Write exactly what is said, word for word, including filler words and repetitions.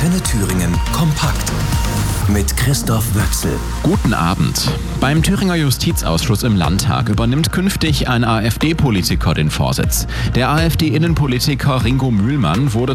Antenne Thüringen kompakt mit Christoph Wöchsel. Guten Abend. Beim Thüringer Justizausschuss im Landtag übernimmt künftig ein AfD-Politiker den Vorsitz. Der AfD-Innenpolitiker Ringo Mühlmann wurde